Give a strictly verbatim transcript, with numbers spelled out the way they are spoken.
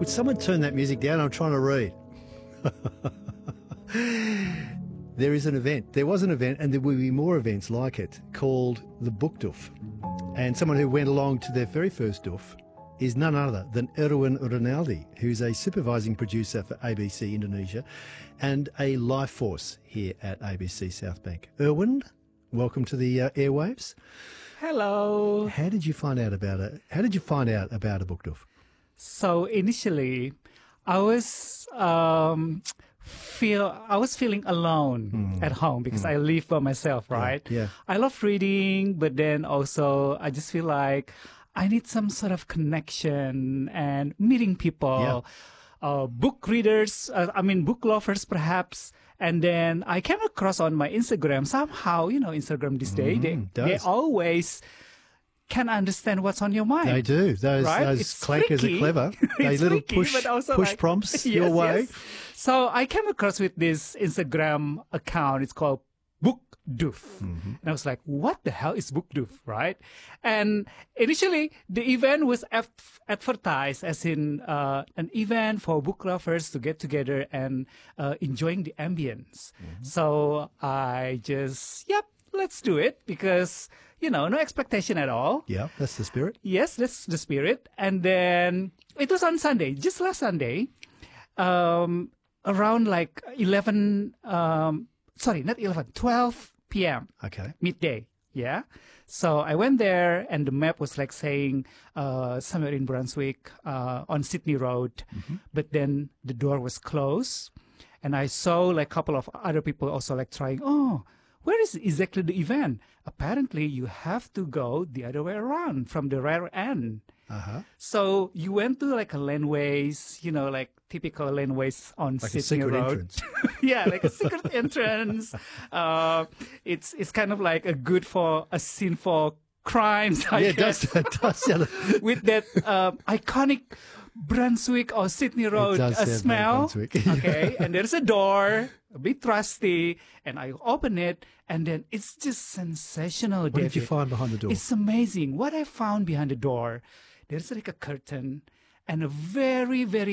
Would someone turn that music down? I'm trying to read. There is an event. There was an event, and there will be more events like it, called the Book Doof. And someone who went along to their very first doof is none other than Erwin Rinaldi, who's a supervising producer for A B C Indonesia and a life force here at A B C South Bank. Erwin, welcome to the uh, airwaves. Hello. How did you find out about it? How did you find out about a book doof? So initially, I was um, feel I was feeling alone mm. at home because mm. I live by myself, right? Yeah, yeah. I love reading, but then also I just feel like I need some sort of connection and meeting people, yeah. uh, book readers. Uh, I mean, book lovers, perhaps. And then I came across on my Instagram somehow. You know, Instagram this day mm, they they always can understand what's on your mind. They do. Those right? those it's clankers freaky. are clever. They It's little freaky, push but also push like, prompts yes, your way. Yes. So I came across with this Instagram account. It's called Book Doof. Mm-hmm. And I was like, what the hell is Book Doof, right? And initially, the event was af- advertised as in uh, an event for book lovers to get together and uh, enjoying the ambience. Mm-hmm. So I just, yep, let's do it because, you know, no expectation at all. Yeah, that's the spirit. Yes, that's the spirit. And then it was on Sunday, just last Sunday, um, around like eleven, um, sorry, not eleven, twelve p.m. Okay. Midday. Yeah. So I went there and the map was like saying uh, somewhere in Brunswick uh, on Sydney Road. Mm-hmm. But then the door was closed. And I saw like a couple of other people also like trying, oh, where is exactly the event? Apparently, you have to go the other way around from the rear end. Uh-huh. So you went to like a laneways, you know, like typical laneways on like Sydney a secret Road. entrance. Yeah, like a secret entrance. Uh, it's it's kind of like a good for a scene for crimes. I yeah, guess. it does. It does sound with that uh, iconic Brunswick or Sydney Road uh, smell. Okay, and there's a door, a bit rusty, and I open it, and then it's just sensational. What David. did you find behind the door? It's amazing. What I found behind the door, there's like a curtain and a very, very